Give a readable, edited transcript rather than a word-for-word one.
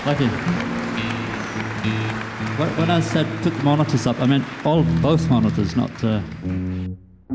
Lucky. When I said put the monitors up, I meant both monitors, not...